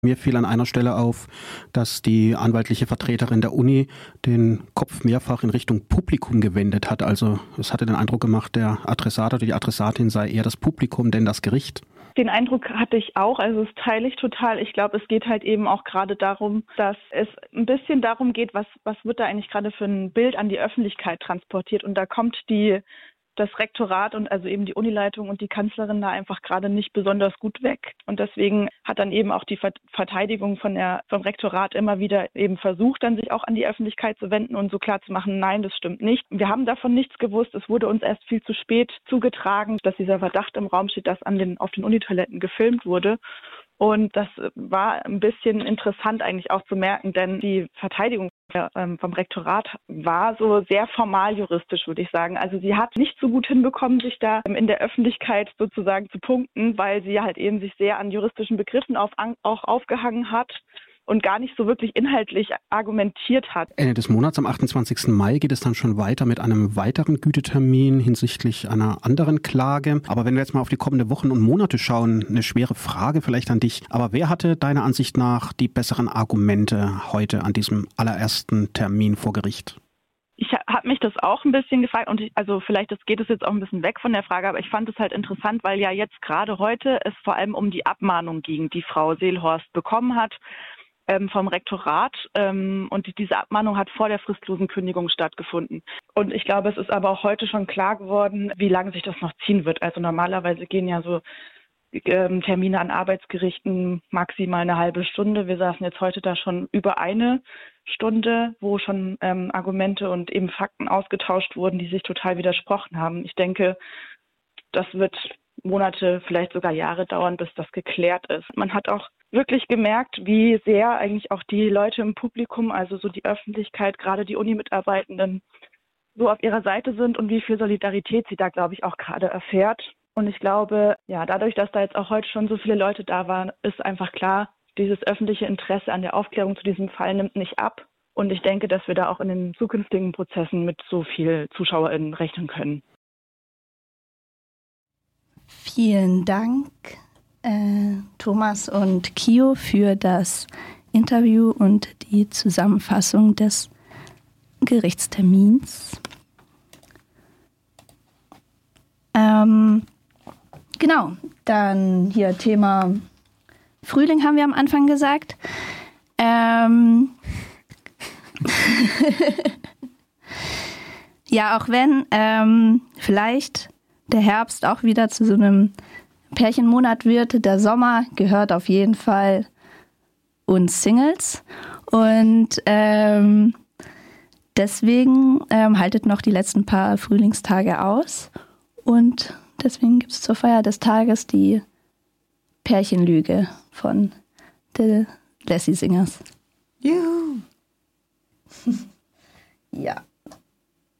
Mir fiel an einer Stelle auf, dass die anwaltliche Vertreterin der Uni den Kopf mehrfach in Richtung Publikum gewendet hat. Also es hatte den Eindruck gemacht, der Adressat oder die Adressatin sei eher das Publikum, denn das Gericht. Den Eindruck hatte ich auch, also das teile ich total. Ich glaube, es geht halt eben auch gerade darum, dass es ein bisschen darum geht, was wird da eigentlich gerade für ein Bild an die Öffentlichkeit transportiert. Und da kommt das Rektorat und also eben die Unileitung und die Kanzlerin da einfach gerade nicht besonders gut weg. Und deswegen hat dann eben auch die Verteidigung vom Rektorat immer wieder eben versucht, dann sich auch an die Öffentlichkeit zu wenden und so klar zu machen, nein, das stimmt nicht. Wir haben davon nichts gewusst. Es wurde uns erst viel zu spät zugetragen, dass dieser Verdacht im Raum steht, dass auf den Unitoiletten gefilmt wurde. Und das war ein bisschen interessant eigentlich auch zu merken, denn die Verteidigung vom Rektorat war so sehr formal juristisch, würde ich sagen. Also sie hat nicht so gut hinbekommen, sich da in der Öffentlichkeit sozusagen zu punkten, weil sie halt eben sich sehr an juristischen Begriffen auch aufgehangen hat und gar nicht so wirklich inhaltlich argumentiert hat. Ende des Monats, am 28. Mai, geht es dann schon weiter mit einem weiteren Gütetermin hinsichtlich einer anderen Klage. Aber wenn wir jetzt mal auf die kommenden Wochen und Monate schauen, eine schwere Frage vielleicht an dich. Aber wer hatte deiner Ansicht nach die besseren Argumente heute an diesem allerersten Termin vor Gericht? Ich habe mich das auch ein bisschen gefragt und vielleicht geht es jetzt auch ein bisschen weg von der Frage, aber ich fand es halt interessant, weil ja jetzt gerade heute es vor allem um die Abmahnung ging, die Frau Seelhorst bekommen hat vom Rektorat und diese Abmahnung hat vor der fristlosen Kündigung stattgefunden. Und ich glaube, es ist aber auch heute schon klar geworden, wie lange sich das noch ziehen wird. Also normalerweise gehen ja so Termine an Arbeitsgerichten maximal eine halbe Stunde. Wir saßen jetzt heute da schon über eine Stunde, wo schon Argumente und eben Fakten ausgetauscht wurden, die sich total widersprochen haben. Ich denke, das wird Monate, vielleicht sogar Jahre dauern, bis das geklärt ist. Man hat auch wirklich gemerkt, wie sehr eigentlich auch die Leute im Publikum, also so die Öffentlichkeit, gerade die Uni-Mitarbeitenden, so auf ihrer Seite sind und wie viel Solidarität sie da, glaube ich, auch gerade erfährt. Und ich glaube, ja, dadurch, dass da jetzt auch heute schon so viele Leute da waren, ist einfach klar, dieses öffentliche Interesse an der Aufklärung zu diesem Fall nimmt nicht ab. Und ich denke, dass wir da auch in den zukünftigen Prozessen mit so viel ZuschauerInnen rechnen können. Vielen Dank, Thomas und Kio, für das Interview und die Zusammenfassung des Gerichtstermins. Genau, dann hier Thema Frühling haben wir am Anfang gesagt. Ja, auch wenn vielleicht der Herbst auch wieder zu so einem Pärchenmonat wird, der Sommer gehört auf jeden Fall uns Singles. Und deswegen haltet noch die letzten paar Frühlingstage aus. Und deswegen gibt es zur Feier des Tages die Pärchenlüge von The Lassie Singers. Juhu! Ja.